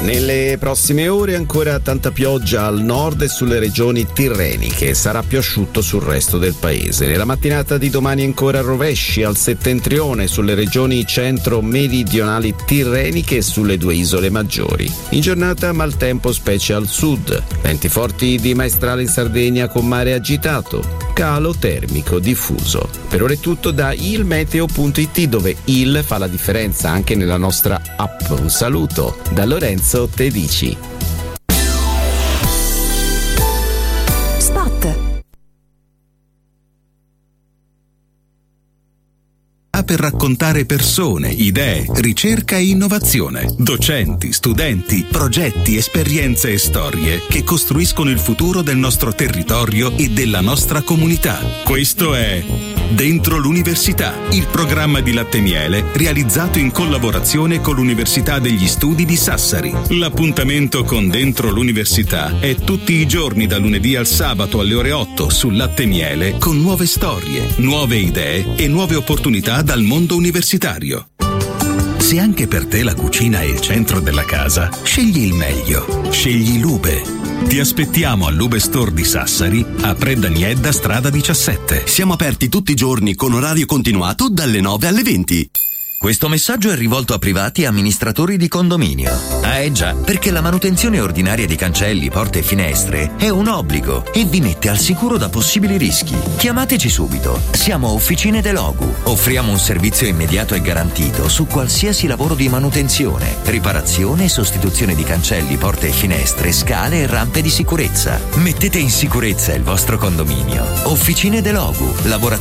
Nelle prossime ore ancora tanta pioggia al nord e sulle regioni tirreniche, sarà più asciutto sul resto del paese. Nella mattinata di domani ancora rovesci al settentrione sulle regioni centro-meridionali tirreniche e sulle 2 isole maggiori. In giornata maltempo specie al sud, venti forti di maestrale in Sardegna con mare agitato, calo termico diffuso. Per ora è tutto da ilmeteo.it, dove il fa la differenza anche nella nostra app. Un saluto da Lorenzo Tedici. Spot. Per raccontare persone, idee, ricerca e innovazione, docenti, studenti, progetti, esperienze e storie che costruiscono il futuro del nostro territorio e della nostra comunità. Questo è Dentro l'Università, il programma di Latte Miele realizzato in collaborazione con l'Università degli Studi di Sassari. L'appuntamento con Dentro l'Università è tutti i giorni da lunedì al sabato alle ore 8 su Latte Miele, con nuove storie, nuove idee e nuove opportunità dal mondo universitario. Se anche per te la cucina è il centro della casa, scegli il meglio. Scegli Lube. Ti aspettiamo all'Ube Store di Sassari, a Predaniedda, strada 17. Siamo aperti tutti i giorni con orario continuato dalle 9 alle 20. Questo messaggio è rivolto a privati e amministratori di condominio. Ah già, perché la manutenzione ordinaria di cancelli, porte e finestre è un obbligo e vi mette al sicuro da possibili rischi. Chiamateci subito. Siamo Officine Delogu. Offriamo un servizio immediato e garantito su qualsiasi lavoro di manutenzione, riparazione e sostituzione di cancelli, porte e finestre, scale e rampe di sicurezza. Mettete in sicurezza il vostro condominio. Officine Delogu. Laboratori